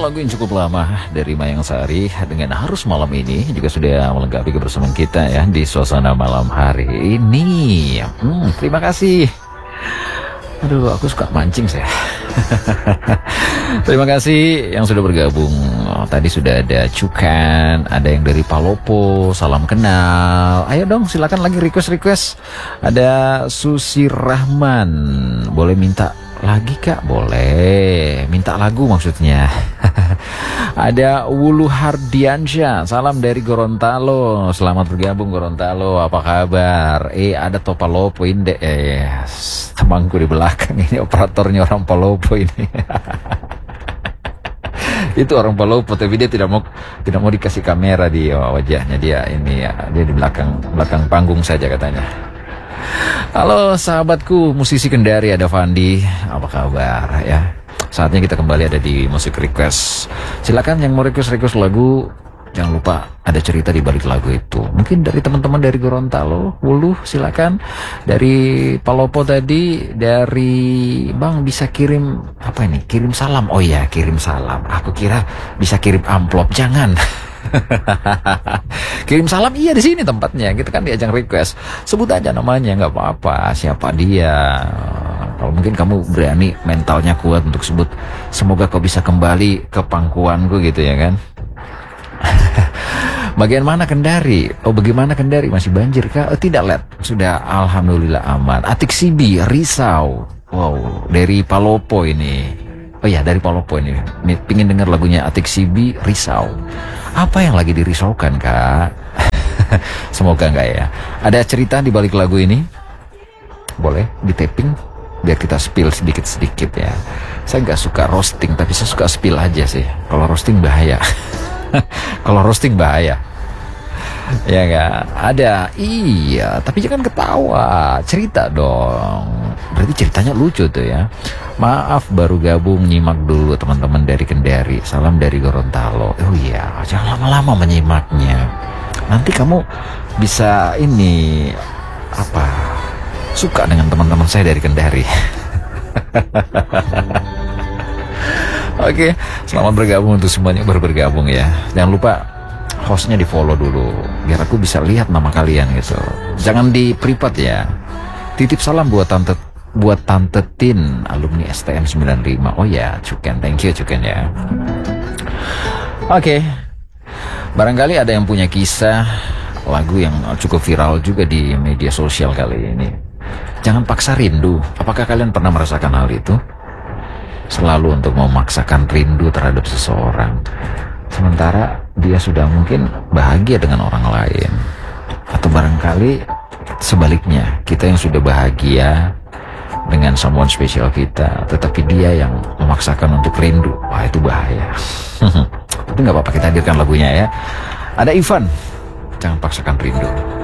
lagu yang cukup lama dari Mayang Sari dengan Harus Malam Ini juga sudah melengkapi kebersamaan kita ya di suasana malam hari ini. Terima kasih. Aduh, aku suka mancing saya. Terima kasih yang sudah bergabung. Tadi sudah ada Cukan, ada yang dari Palopo, salam kenal. Ayo dong, silakan lagi request. Ada Susi Rahman, boleh minta lagi kak? Boleh, minta lagu maksudnya. Ada Wulu Hardiansyah, salam dari Gorontalo. Selamat bergabung Gorontalo, apa kabar? Ada Topalopo ini temanku di belakang ini, operatornya orang Palopo ini. Itu orang Palopo, tapi dia tidak mau dikasih kamera di wajahnya dia ini ya. Dia di belakang panggung saja katanya. Halo sahabatku musisi Kendari, ada Fandi, apa kabar ya? Saatnya kita kembali ada di musik request. Silakan yang mau request lagu, jangan lupa ada cerita di balik lagu itu. Mungkin dari teman-teman dari Gorontalo, Wuluh, silakan. Dari Palopo tadi, dari Bang bisa kirim apa ini? Kirim salam. Oh iya, kirim salam. Aku kira bisa kirim amplop, jangan. Kirim salam iya di sini tempatnya. Kita kan di ajang request. Sebut aja namanya, nggak apa-apa. Siapa dia? Kalau mungkin kamu berani, mentalnya kuat untuk sebut. Semoga kau bisa kembali ke pangkuanku gitu ya kan. Bagian mana Kendari? Oh bagaimana Kendari? Masih banjir kah? Tidak Led. Sudah alhamdulillah aman. Atik Sibi, Risau. Wow, dari Palopo ini. Oh ya, dari Palopo ini. Pingin dengar lagunya Atik Sibi, Risau. Apa yang lagi dirisaukan kak? Semoga enggak ya. Ada cerita di balik lagu ini? Boleh di taping biar kita spill sedikit-sedikit ya. Saya nggak suka roasting, tapi saya suka spill aja sih. Kalau roasting bahaya. Kalau roasting bahaya. Ya nggak? Ada. Iya, tapi jangan ketawa. Cerita dong. Berarti ceritanya lucu tuh ya. Maaf baru gabung, nyimak dulu teman-teman dari Kendari. Salam dari Gorontalo. Oh iya, jangan lama-lama menyimaknya. Nanti kamu bisa ini apa? Suka dengan teman-teman saya dari Kendari. Oke, selamat bergabung untuk semuanya baru bergabung ya. Jangan lupa hostnya di follow dulu biar aku bisa lihat nama kalian gitu. Jangan di private ya. Titip salam buat Tante Tin, alumni STM 95. Oh ya, Cuken, thank you Cuken ya. Oke. Barangkali ada yang punya kisah lagu yang cukup viral juga di media sosial kali ini. Jangan paksa rindu. Apakah kalian pernah merasakan hal itu? Selalu untuk memaksakan rindu terhadap seseorang, sementara dia sudah mungkin bahagia dengan orang lain. Atau barangkali sebaliknya, kita yang sudah bahagia dengan someone spesial kita, tetapi dia yang memaksakan untuk rindu. Wah, itu bahaya. Tapi nggak apa-apa, kita hadirkan lagunya ya. Ada Ivan, jangan paksakan rindu.